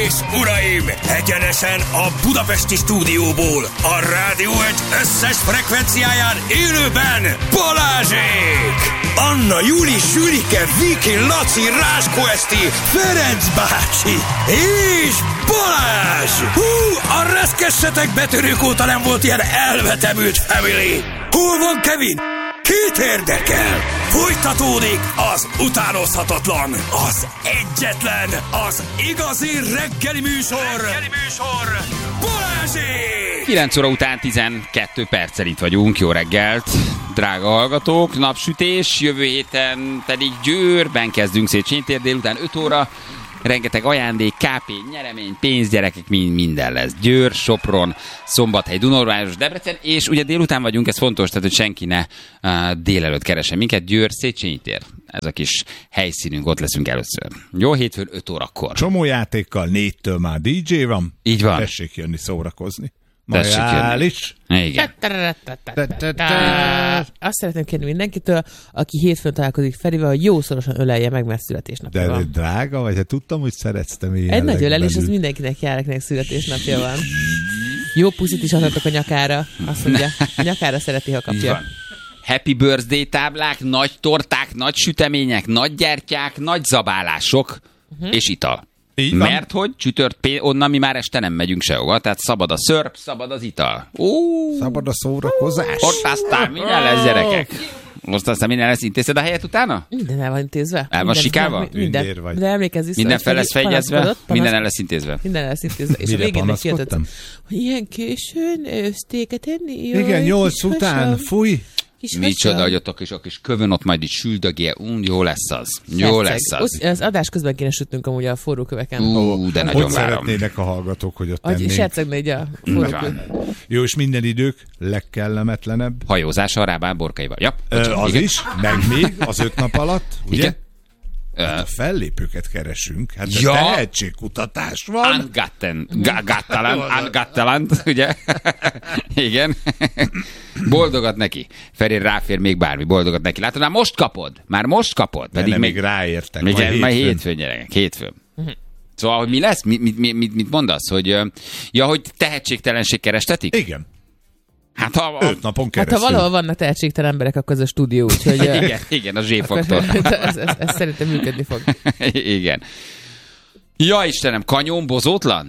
és uraim, egyenesen a budapesti stúdióból, a Rádió Egy összes frekvenciáján élőben Balázsék! Anna, Júli, Sülike, Viki, Laci, Ráskó Eszti, Ferenc bácsi és Balázs! Hú, a reszkessetek betörők óta nem volt ilyen elvetemült family! Hol van Kevin? Kit érdekel? Folytatódik az utánozhatatlan, az egyetlen, az igazi reggeli műsor, Balázsék! 9 óra után 12 perccel itt vagyunk, jó reggelt, drága hallgatók, napsütés, jövő héten pedig Győrben kezdünk Széchenyi tér délután 5 óra, rengeteg ajándék, KP, nyeremény, pénz, gyerekek, minden lesz. Győr, Sopron, Szombathely, Dunaújváros, Debrecen, és ugye délután vagyunk, ez fontos, tehát hogy senki ne délelőtt keresen minket. Győr, Széchenyi tér. Ez a kis helyszínünk, ott leszünk először. Jó, hétfőn 5 órakor. Csomó játékkal, 4-től már DJ van. Így van. Tessék jönni szórakozni. Tessék jönni. Igen. Azt szeretném kérni mindenkitől, aki hétfőn találkozik Ferivel, hogy jószorosan ölelje meg, mert születésnapja van. De drága vagy? Hát tudtam, hogy szeretsz te ilyen. Egy nagy ölelés, az mindenkinek jár, akinek születésnapja van. Jó puszit is adhatok a nyakára. Azt mondja, a nyakára szereti, ha kapja. Happy birthday táblák, nagy torták, nagy sütemények, nagy gyertyák, nagy zabálások és ital. Mert hogy onnan mi már este nem megyünk sehova, tehát szabad a szörp, szabad az ital. Szabad a szórakozás. Ott aztán minden lesz, gyerekek. Most aztán minden lesz, intézed a helyet utána? Minden el van intézve. El van sikálva? Minden. De emlékezz vissza. Minden fel lesz fegyezve? Minden el lesz intézve. Minden el lesz intézve. És mire a végén panaszkodtam? Hogy ilyen későn ősztéket enni? Igen, 8 után, fúj. Micsoda, hogy ott a kis kövön ott majd így süldögél. Jó lesz az. Jó lesz az. Az adás közben kéne sütnünk amúgy a forró köveken. De nagyon hogy várom. szeretnének a hallgatók, hogy ott tennénk. Sercegne így a forró köv. Jó, és minden idők legkellemetlenebb. Hajózás a Rábán borkaival. Ja, az igen. is, meg még az 5 nap alatt, ugye? Igen. Hát a fellépőket keresünk. Hát Ja. tehetségkutatás van. Angattalant, ugye? Igen. Boldogat neki. Feri ráfér még bármi, boldogat neki. Látod, már most kapod. Pedig még ráértek. Majd hétfőn, gyerekek, hétfőn. Szóval, hogy mi lesz? Mit mondasz? Hogy tehetségtelenség kerestetik? Igen. Hát 5 napon keresztül. Hát ha valahol vannak tehetségtelen emberek, akkor ez a stúdió, úgyhogy... igen, a Z-faktor. ez szerintem működni fog. Igen. Ja, Istenem, Kanyón bozótlan?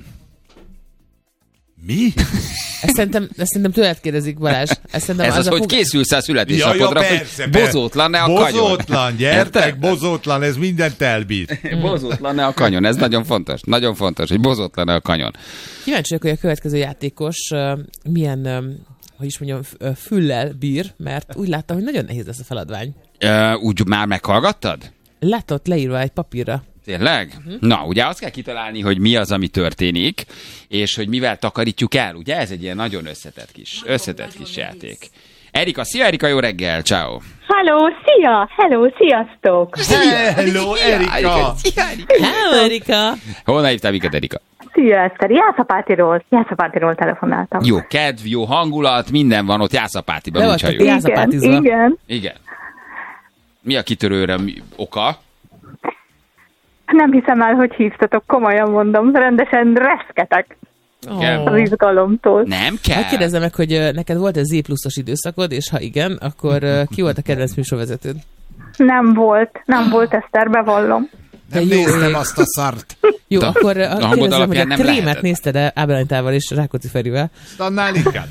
Mi? Ezt szerintem tőled kérdezik, Balázs. Ez az, hogy készülsz a születésnapodra, hogy bozótlan-e a kanyon. Bozótlan, gyertek, bozótlan, ez mindent elbír. Bozótlan-e a kanyon, ez nagyon fontos. Nagyon fontos, hogy bozótlan-e a kanyon. Kíváncsi vagyok, hogy a következő játékos milyen... hogy is mondjam, füllel bír, mert úgy láttam, hogy nagyon nehéz lesz a feladvány. Úgy már meghallgattad? Látott leírva egy papírra. Tényleg? Na, ugye azt kell kitalálni, hogy mi az, ami történik, és hogy mivel takarítjuk el, ugye? Ez egy ilyen nagyon összetett kis játék. Erika, szia Erika, jó reggel, ciao. Halló, szia! Hello, sziasztok! Hello, Erika! Hello, Erika! Honnan hívtál minket, Erika? Szia, Eszter! Jászapátiról telefonáltam. Jó kedv, jó hangulat, minden van ott Jászapátiban, úgyhogy jó. Igen. Mi a kitörőre oka? Nem hiszem el, hogy hívtatok, komolyan mondom, rendesen reszketek az izgalomtól. Nem kell. Hát kérdezzem meg, hogy neked volt ez Z+-os időszakod, és ha igen, akkor ki volt a kedvenc műsorvezetőd? Nem volt, Eszter, bevallom. Nem néztem azt a szart. Jó, akkor kérdezem, hogy a Krémet lehetett. nézted-e Ábel Anitával és Rákóczi Ferivel? Annál inkább.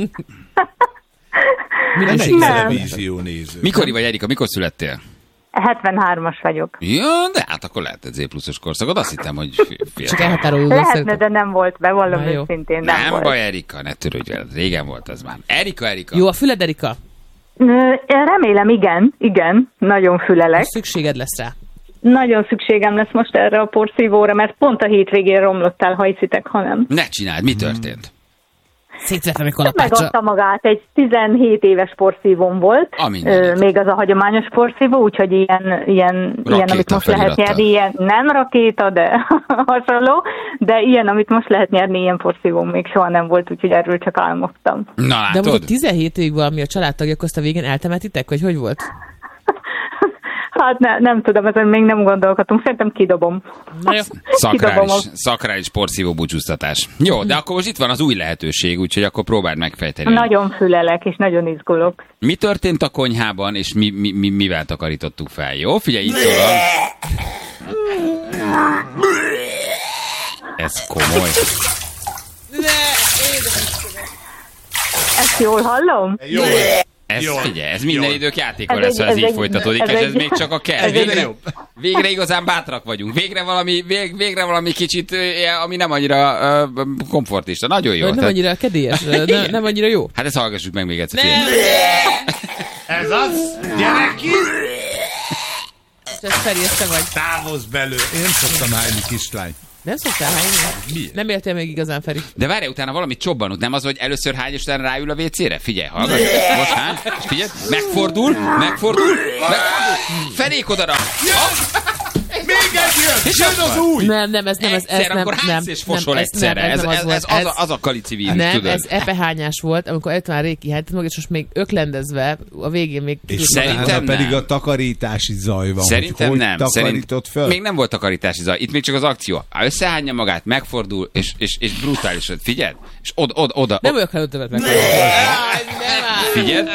Nem. Televízió néző. Mikor vagy, Erika, mikor születtél? 73-as vagyok. Ja, de hát akkor lehet egy Z+-os korszakod. Azt hittem, hogy Csak elhatárolódó Lehetne, szerintem. de nem volt, bevallom őszintén. Nem volt. baj, Erika, ne törődj veled. Régen volt az már. Erika. Jó, a füled, Erika? Remélem, igen. Nagyon fülelek. Szükséged lesz rá. Nagyon szükségem lesz most erre a porszívóra, mert pont a hétvégén romlott el, ha hiszitek, ha nem. Ne csináld, mi történt? Szétvettem egy kalapáccsal. Megadta magát, egy 17 éves porszívóm volt, még az a hagyományos porszívó, úgyhogy ilyen amit most lehet nyerni, ilyen nem rakéta, de hasonló, de ilyen, amit most lehet nyerni, ilyen porszívóm még soha nem volt, úgyhogy erről csak álmodtam. Na, látod? De mondjuk 17 évig valami a családtagja, azt a végén eltemetitek, vagy hogy volt? Hát nem tudom, ezen még nem gondolkodtunk. Szerintem kidobom. Szakrális porszívó búcsúztatás. Jó, de akkor most itt van az új lehetőség, úgyhogy akkor próbáld megfejteni. Nagyon fülelek, és nagyon izgulok. Mi történt a konyhában, és mivel takarítottuk fel? Jó, figyelj, itt szól. Ez komoly. Ezt jól hallom? Jó. Figyelj, ez minden idők játéka lesz, ha ez így folytatódik, és ez még csak a kell. Végre igazán bátrak vagyunk. Végre valami kicsit, ami nem annyira komfortista. Nagyon jó. Nem annyira kedélyes, nem annyira jó. Hát ezt hallgassuk meg még egyszer. Ez az, gyereki! És ez Feri, és te vagy. Távozz belőle. Én nem szoktam hányni, kislány. Nem szoktál hányni? Miért? Nem éltél még igazán, Feri. De várj, utána valamit csobbanunk, nem az, hogy először hány, és utána ráül a WC-re? Figyelj, hallgass, most hány, és figyelj, megfordul, Ferék odarak. Még egy jön az új! Nem, ez egyszer, nem. akkor hánysz és fosol egyszerre. Ez az a kalici vírus, nem, tudod? ez epehányás volt, amikor előtt már Réki hánytad meg, és most még öklendezve, a végén még... És szerintem pedig a takarítási zaj van. Szerintem hogy nem. Takarított föl? Még nem volt takarítási zaj. Itt még csak az akció. Összehányja magát, megfordul, és brutálisan. Figyeld? És oda. Nem vagyok előttevet meg. Figyeld?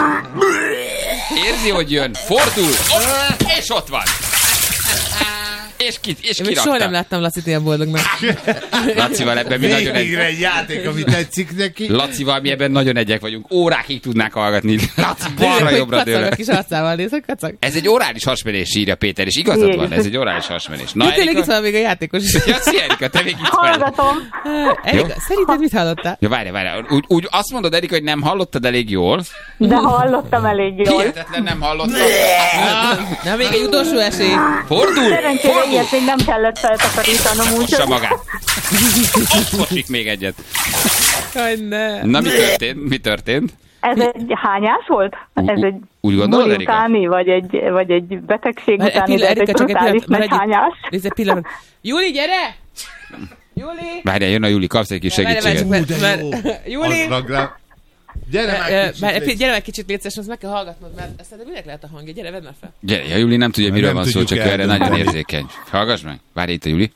Érzi, hogy jön, fordul, és ott van. És kirakta. Soha nem láttam Lacit ilyen boldognak. Lacival ebben mi nagyon Végre egy játék, ami tetszik neki. Lacival mi ebben nagyon egyek vagyunk. Órákig tudnánk hallgatni. Laci balra-jobbra dőle. Kis arcával néz, hogy kacag. Ez egy orális hasmenés, írja Péter, és igazad van, ez egy orális hasmenés. Na, tényleg itt van még a játékos is. Ja, szia, Erika, te még itt vagy. Hallgatom. Erika, szerinted mit hallottál? Ja, várj. Úgy azt mondod, Erika, hogy nem hallottad elég jól. De hallottam elég jól. Hihetetlen nem hallottam. Na, még egy utolsó esély. Fordul! Szerencsére ilyet még nem kellett feltakarítanom, úgyhogy... Mossa magát. Fosik még egyet. Jaj, ne. Na, mi történt? Ez egy hányás volt? Ez egy úgy gondolod, buli Erika? utáni, vagy egy betegség utáni, de ez egy brutális nagy hányás. Nézd, egy pillanat. Júli, gyere! Júli! Várjál, jön a Júli, kapsz egy kis segítséget. Júli! Gyere meg kicsit létszes, azt meg kell hallgatnod, mert ezt minek lehet a hangja. Gyere, vedd már fel. Gyere, a Júli nem tudja, miről van szó, csak erre nagyon érzékeny. Hallgass meg. Várj itt a Júli.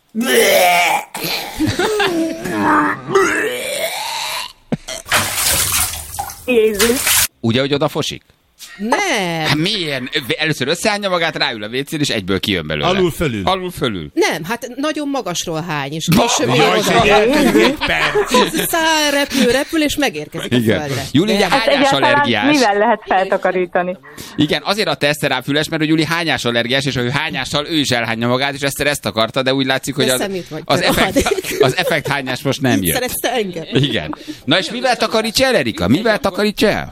Jézus. Ugye, hogy oda fosik? Nem. Hát milyen? Először összeállja magát, ráül a WC-n, és egyből kijön belőle. Alul-fölül. Nem, hát nagyon magasról hány, és később száll, repül, és megérkezik a földre. Júli ugye hányás allergiás. Mivel lehet feltakarítani? Igen, azért adta Eszter rá füles, mert Júli hányás allergiás, és ő hányással ő is elhányja magát, és Eszter ezt akarta, de úgy látszik, hogy az effekt hányás most nem jött. Szeretsz engem? Igen. Na és mivel takarítsa el, Erika? Mivel takarítsa el?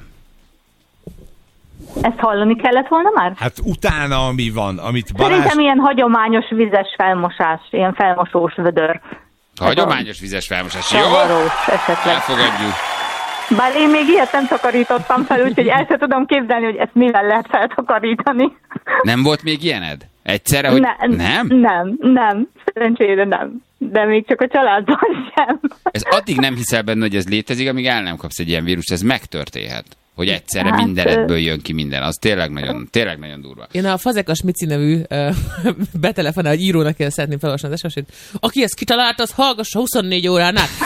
Ezt hallani kellett volna már? Hát utána mi van, amit Balázs... Szerintem ilyen hagyományos vizes felmosás, ilyen felmosós vödör. Hagyományos vizes felmosás. Jó? Esetleg. Elfogadjuk. Bár én még ilyet nem takarítottam fel, úgyhogy el sem tudom képzelni, hogy ezt mivel lehet feltakarítani. Nem volt még ilyened? Egyszerre, hogy nem? Nem. Szerencsére nem. De még csak a családban sem. Ez addig nem hiszel benne, hogy ez létezik, amíg el nem kapsz egy ilyen vírust, ez megtörténhet. Hogy egyszerre mindenedből jön ki minden. Az tényleg nagyon durva. Én a Fazekas Mici nevű betelefonál, hogy írónak kell szeretném felolvasni az esetét. Aki ezt kitalálta, az hallgassa 24 órán át.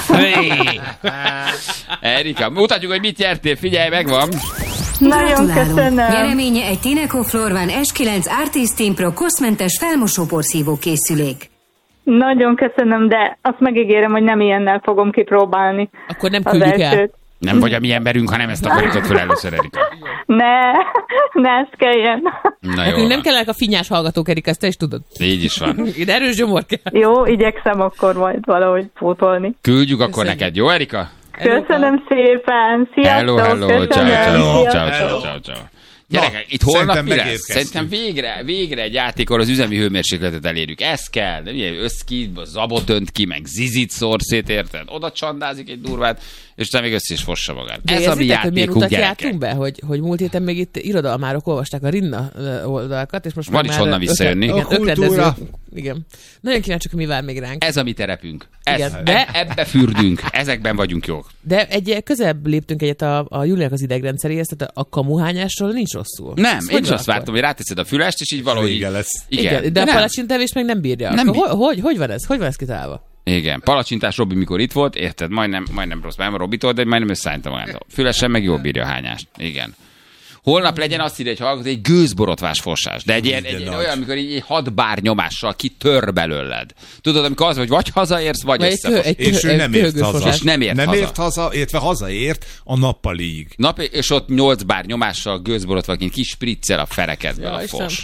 Erika, mutatjuk, hogy mit nyertél. Figyelj, megvan. Nagyon köszönöm. Nyereménye egy Tineco Florvan S9 Artist Team Pro koszmentes felmosóporszívó készülék. Nagyon köszönöm, de azt megígérem, hogy nem ilyennel fogom kipróbálni. Akkor nem küldjük el. Nem vagy a mi emberünk, hanem ezt takarított fel először, Erika. Ne ezt kelljen. Nekünk nem kellenek a finnyás hallgatók, Erika, ezt te is tudod. Így is van. Ide erős gyomor kell. Jó, igyekszem akkor majd valahogy pótolni. Küldjük akkor neked, jó, Erika? Köszönöm szépen. Sziasztok. Hello. Ciao. Gyerekek, itt holnap mi lesz? Szerintem végre egy játékon az üzemi hőmérsékletet elérjük. Ez kell. De milyen összki, zabot önt ki, meg zizit szor szét, érted? Oda csandázik egy durvát, és utána még össze is fossa magát. De ez a mi játékunk, gyerekek. Be, hogy múlt héten még itt irodalmárok olvasták a Rinna oldalakat, és most van is honnan visszajönni. Igen. Nagyon kíváncsiak, hogy mi vár még ránk. Ez a mi terepünk. Ebbe fürdünk. Ezekben vagyunk jók. De közebb léptünk egyet a Júliának az idegrendszeréhez, tehát a kamuhányásról nincs rosszul. Nem, én is azt vártam, hogy ráteszed a fülest, és így valahogy... Igen lesz. Igen, de a palacsintevés meg nem bírja. Nem hogy van ez? Hogy van ez kitalálva? Igen, palacsintás Robi, mikor itt volt, érted, majdnem rossz, nem Robitól, de majdnem összeálltam magától. Fülesen meg jól bírja a hányást. Igen. Holnap legyen azt írja, hogy hallgató, egy gőzborotvás fosás, de egy olyan, amikor így egy 6 bár nyomással kitör belőled. Tudod, amikor az, hogy vagy hazaérsz, vagy összefos. És ő nem ért haza. És nem ért haza, illetve hazaért a nappalig. És ott 8 bár nyomással gőzborotvaként kis spriccel a ferekedben a fos.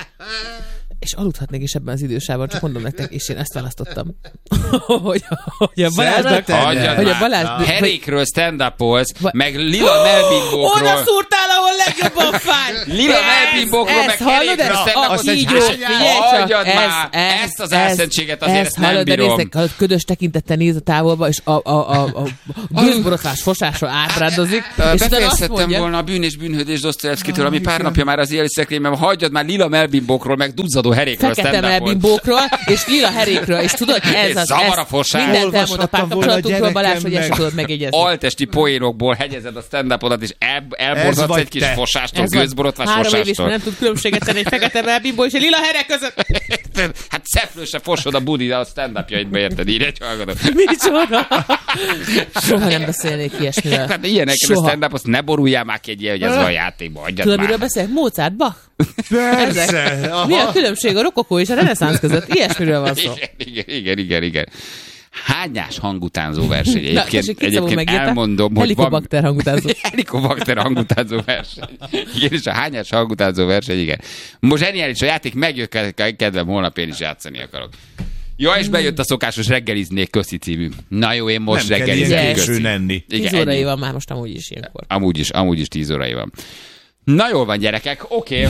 És aludhatnék is ebben az idősában, csak mondom nektek, és én ezt választottam. hogy a Balázs... Herékről stand-upolsz, meg lila melbimbókról. Oda szúrtál, ahol legjobban fáj! Lila melbimbókról, meg herékről stand-upolsz. Hagyjad már! Ezt az elszentséget azért ezt nem bírom. Ködös tekintettel néz a távolba, és a gőzborotvás fosásra átrádozik. Befejezhettem volna a Bűn és bűnhődés Dostoyevskitől, ami pár napja már az éjjeli szekrényben. Hagyjad már lila melbimbókról, meg duzzadó herékről, fekete melbimbókról, és lila herékről, és tudod, ez az, mindent elmond a párkapcsolatunkról, Balázs, hogy ezt sem tudod megjegyezni. Altesti poénokból hegyezed a stand-upodat, és elborzadsz egy kis fosástól, gőzborotvás fosástól. 3 év is nem tud különbséget tenni egy fekete melbimbó és egy lila herek között. Hát szeflőse fosod a budi, de a stand-upjaidba érted, így egy hallgatom. Micsoda? Soha nem beszélnék ilyesmiről. Hát ilyeneken a stand-up, azt ne boruljál már ki egy ilyen, hogy ez van a játékban, hagyjad már. Tudod, miről beszélek? Mozart, Bach? Persze. Mi a különbség a rokokó és a reneszánsz között? Ilyesmiről van szó. Igen. Hányás hangutánzó verseny. Egyébként elmondom, hogy helikobakter hangutánzó. Helikobakter hangutánzó verseny. Igen, és a hányás hangutánzó verseny, igen. Most zseniális a játék, megjött, kedvem, holnap én is játszani akarok. Ja, és bejött a szokásos reggeliznék köszi című. Na jó, én most reggeliznék köszi. 10 órai van már most amúgy is ilyenkor. Amúgy is 10 órai van. Na jól van, gyerekek, oké.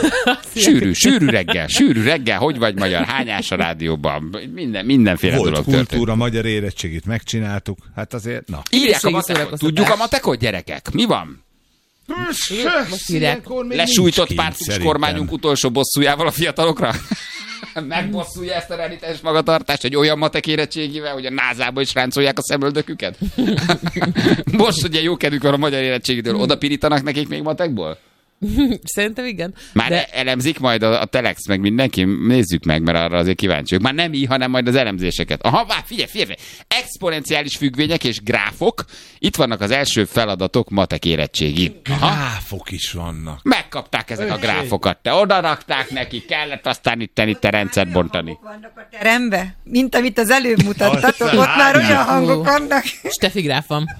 Sűrű reggel, hogy vagy magyar, hányás a rádióban, mindenféle volt dolog történt. Kultúra, magyar érettségit megcsináltuk, hát azért, na. Írják a matekot, tudjuk a matekot, gyerekek? Mi van? Lesújtott pártus kormányunk utolsó bosszújával a fiatalokra? Megbosszulja ezt a renitens magatartást egy olyan matek érettségivel, hogy a názába is ráncolják a szemöldöküket? Most ugye jó kedvük van a magyar érettségitől, oda pirítanak nekik még matekból? Szerintem igen. Már elemzik majd a Telex, meg mindenki? Nézzük meg, mert arra azért kíváncsiak. Már nem hanem majd az elemzéseket. Aha, figyelj! Exponenciális függvények és gráfok. Itt vannak az első feladatok matek érettségi. Gráfok is vannak. Megkapták ezek a gráfokat. Te oda rakták neki, kellett aztán itt a rendszert bontani. Vannak a terembe? Mint amit az előbb mutattatok, ott már olyan hangok vannak. Steffi gráf van.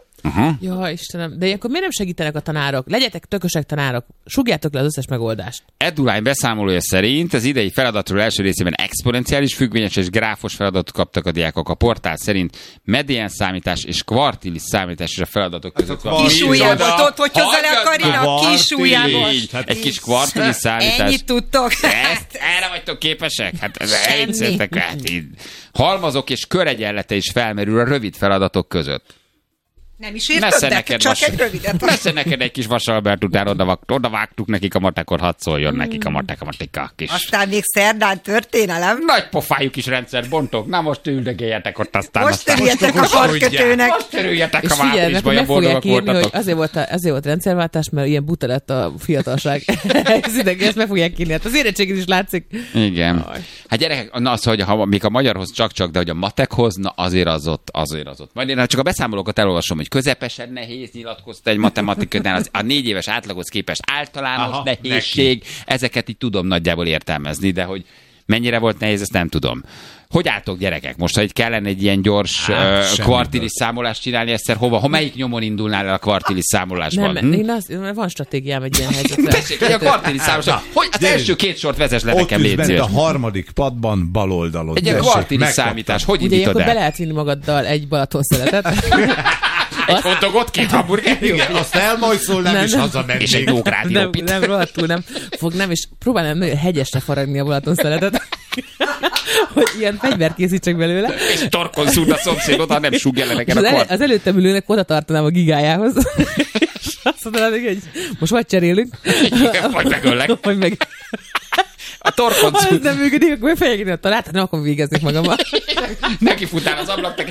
Jó, Istenem. De ilyenkor miért nem segítenek a tanárok? Legyetek tökösek tanárok. Sugjátok le az összes megoldást. Eduline beszámolója szerint az idei feladatról első részében exponenciális függvényes és gráfos feladatot kaptak a diákok. A portál szerint medián számítás és kvartilis számítás is a feladatok között van. Kisújjából, ott, hogy hozzá le a Karina, kisújjából. Egy kis kvartilis számítás. Ennyit tudtok. Erre vagytok képesek? Hát ez egyszerűen. Halmazok és köregyenlete is felmerül a rövid feladatok között. Nem is értettek, csak egy rövidet. Messze neked egy kis Vasalbert után oda vágtuk nekik a matekot, hadd szóljon nekik a matematika kis. Aztán még szerdán történelem. Nagy pofájú kis rendszer bontok. Na most üldögéljetek ott aztán. Most törüljetek a karkötőnek. Most törüljetek a vápnisba, olyan boldogak voltatok. Azért volt rendszerváltás, mert ilyen buta lett a fiatalság. Ezt meg fogják írni. Hát az érettségét is látszik. Igen. Hát gyerekek, na az, hogy még a magyarhoz csak, de hogy a matekhoz, na azért az ott. Majd én csak a beszámolókat elolvasom, hogy közepesen nehéz nyilatkozta egy matematikánál, a 4 éves átlaghoz képest általános nehézség, ezeket így tudom nagyjából értelmezni, de hogy mennyire volt nehéz, ezt nem tudom. Hogy álltok, gyerekek? Most, ha itt kellene egy ilyen gyors kvartilis számolást csinálni, egyszer melyik nyomon indulnál el a kvartilis számolásban? Van stratégiám egy ilyen helyzetre. Tessék, a kvartilis számolás. Hogy az első 2 sort vezess le nekem, légy szíves. Ott a harmadik padban bal oldalon. Egy ilyen kvartilis számítás. Hogy indítod el? Ugye ilyenkor be lehet vinni magaddal egy Balatonszeletet. Egy hotdogot, 2 hamburger. Igen, azt elmajszol, nem is hazamenni. És egy nógrádiópit. Nem, rohadtul nem, és próbálnám nagyon hegyesre faragni a Balatonszeletet. Hogy ilyen fegyvert készítsek belőle. És torkon szúrd a szomszédot, ha nem súgja le neked a kort. Az előttem ülőnek oda tartanám a gigájához. És azt mondanám, hogy most vagy cserélünk. Vagy megöllek. Vagy meg... A torkon. Ha ez nem működik, akkor fejegni a találta, nem akarom végezni magammal. Neki futál az ablaknak, és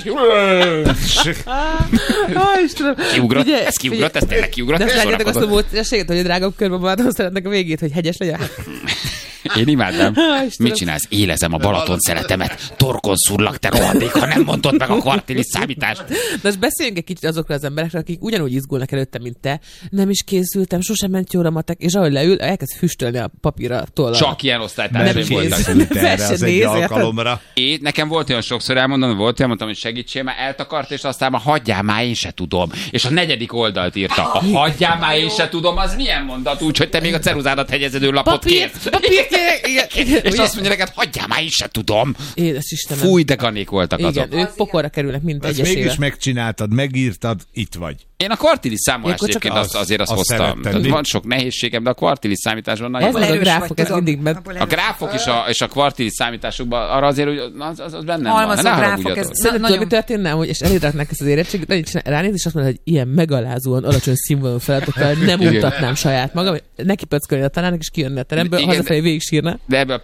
kiugrott, ez kiugrott, ez tényleg kiugrott. De látjátok azt a módszerséget, hogy a drágabb körben Balaton szeretnek a végét, hogy hegyes legyen. Én imádám. Mit csinálsz? Élezem a Balaton szeretemet. Torkon szurlak, te rohadék, ha nem mondod meg a kvartilis számítást. De most beszéljünk egy kicsit azokról az emberekről, akik ugyanúgy izgulnak előtte, mint te. Nem is készültem, sosem ment jól a matek, és ahogy leül, elkezd füstölni a papírra tollal. Csak ilyen osztálytársaim voltak. Erre az egy alkalomra. Nekem volt olyan sokszor mondtam, hogy segítsél, már eltakart, és aztán már hagyjál már, én se tudom. És a 4. oldalt írta. A hagyjál már, én se tudom, az milyen mondat? Úgy, hogy te még a ceruzádat hegyezedő lapot kérsz. És azt mondja neked, hagyjál már, én se tudom. Édes Istenem. Fúj, de ganék voltak azok. Igen, ők pokolra kerülnek mind egyesével. Mégis megcsináltad, megírtad, itt vagy. Én a kvartilis számolást egyébként azért azt hoztam. Van sok nehézségem, de a kvartilis számításban nagyon... Ez a gráfok, ez mindig... A gráfok és a kvartilis számításokban arra azért, hogy az bennem van. Ne haragudjatok. Szerintem, mi történne, hogy és eléraknák ezt az érettséget, ránéz, és azt mondja, hogy ilyen megalázóan alacsony színvonalú feladatokkal nem mutatnám saját magam, neki pöckölni a tanának, és kijönni a teremből, hazafelé végig sírna. De ebben a